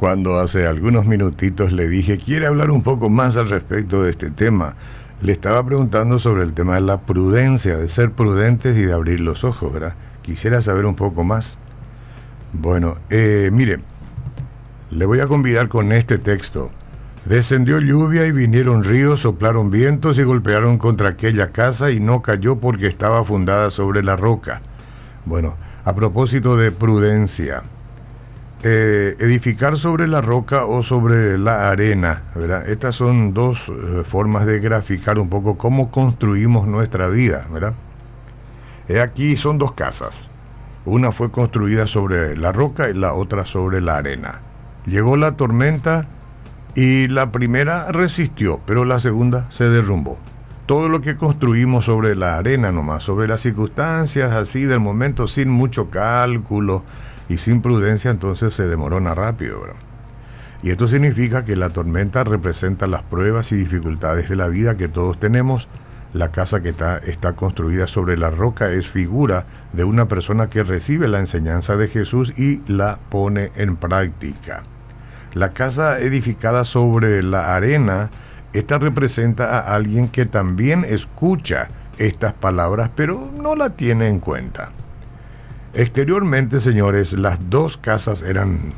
Cuando hace algunos minutitos le dije, ¿quiere hablar un poco más al respecto de este tema? Le estaba preguntando sobre el tema de la prudencia, de ser prudentes y de abrir los ojos, ¿verdad? Quisiera saber un poco más. Bueno, mire, le voy a convidar con este texto. Descendió lluvia y vinieron ríos, soplaron vientos y golpearon contra aquella casa y no cayó porque estaba fundada sobre la roca. Bueno, a propósito de prudencia, edificar sobre la roca o sobre la arena, ¿verdad? Estas son dos formas de graficar un poco cómo construimos nuestra vida, ¿verdad? Aquí son dos casas. Una fue construida sobre la roca y la otra sobre la arena. Llegó la tormenta y la primera resistió, pero la segunda se derrumbó. Todo lo que construimos sobre la arena nomás, sobre las circunstancias así del momento, sin mucho cálculo y sin prudencia, entonces se demorona rápido, ¿verdad? Y esto significa que la tormenta representa las pruebas y dificultades de la vida que todos tenemos. La casa que está construida sobre la roca es figura de una persona que recibe la enseñanza de Jesús y la pone en práctica. La casa edificada sobre la arena, esta representa a alguien que también escucha estas palabras, pero no la tiene en cuenta. Exteriormente, señores, las dos casas eran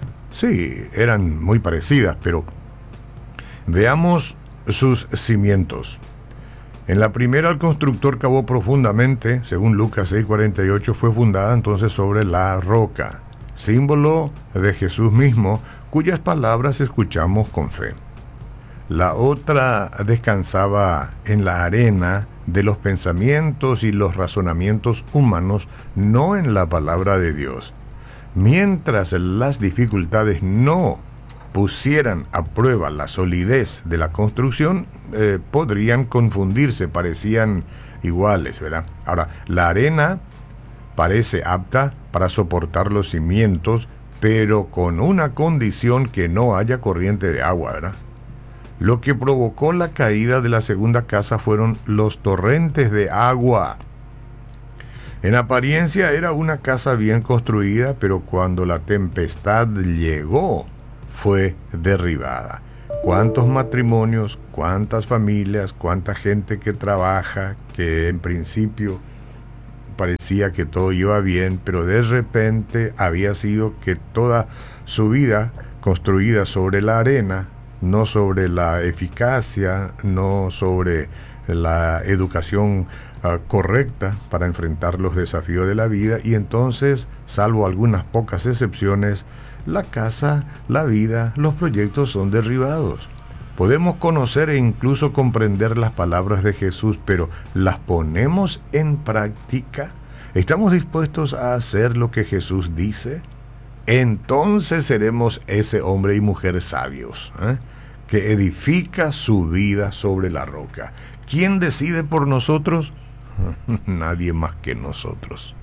muy parecidas, pero veamos sus cimientos. En la primera, el constructor cavó profundamente, según Lucas 6:48, fue fundada entonces sobre la roca, símbolo de Jesús mismo, cuyas palabras escuchamos con fe. La otra descansaba en la arena de los pensamientos y los razonamientos humanos, no en la palabra de Dios. Mientras las dificultades no pusieran a prueba la solidez de la construcción, podrían confundirse, parecían iguales, ¿verdad? Ahora, la arena parece apta para soportar los cimientos, pero con una condición: que no haya corriente de agua, ¿verdad? Lo que provocó la caída de la segunda casa fueron los torrentes de agua. En apariencia era una casa bien construida, pero cuando la tempestad llegó, fue derribada. ¿Cuántos matrimonios, cuántas familias, cuánta gente que trabaja, que en principio parecía que todo iba bien, pero de repente había sido que toda su vida construida sobre la arena, no sobre la eficacia, no sobre la educación correcta para enfrentar los desafíos de la vida, y entonces, salvo algunas pocas excepciones, la casa, la vida, los proyectos son derribados. Podemos conocer e incluso comprender las palabras de Jesús, pero ¿las ponemos en práctica? ¿Estamos dispuestos a hacer lo que Jesús dice? Entonces seremos ese hombre y mujer sabios, que edifica su vida sobre la roca. ¿Quién decide por nosotros? Nadie más que nosotros.